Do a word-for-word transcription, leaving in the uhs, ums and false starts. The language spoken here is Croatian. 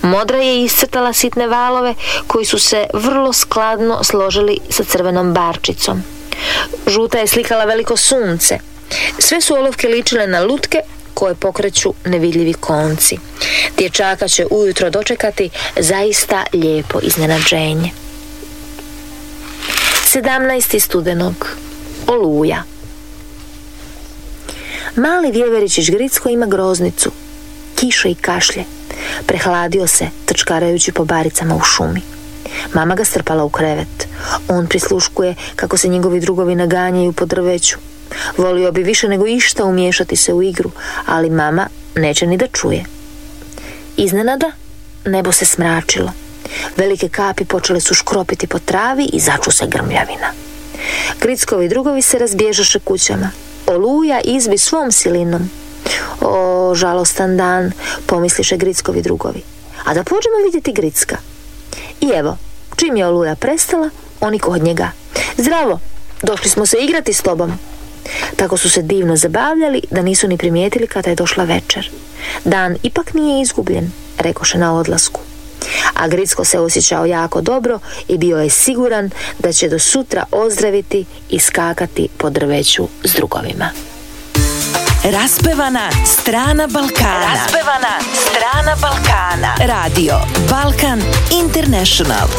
Modra je iscrtala sitne valove koji su se vrlo skladno složili sa crvenom barčicom. Žuta je slikala veliko sunce. Sve su olovke ličile na lutke koje pokreću nevidljivi konci. Dječaka će ujutro dočekati zaista lijepo iznenađenje. sedamnaesti studenog. Oluja. Mali vjeveričić Gricko ima groznicu. Kiše i kašlje. Prehladio se, trčkarajući po baricama u šumi. Mama ga strpala u krevet. On prisluškuje kako se njegovi drugovi naganjaju po drveću. Volio bi više nego išta umiješati se u igru, ali mama neće ni da čuje. Iznenada nebo se smračilo. Velike kapi počele su škropiti po travi i začu se grmljavina. Grickovi drugovi se razbježaše kućama. Oluja izbi svom silinom. O, žalostan dan, pomisliše Grickovi drugovi. A da pođemo vidjeti Gricka. I evo, čim je oluja prestala, oni kod njega. Zdravo, došli smo se igrati s tobom. Tako su se divno zabavljali da nisu ni primijetili kada je došla večer. Dan ipak nije izgubljen, rekoše na odlasku. A Gricko se osjećao jako dobro i bio je siguran da će do sutra ozdraviti i skakati po drveću s drugovima. Raspevana strana Balkana. Raspevana strana Balkana. Radio Balkan International.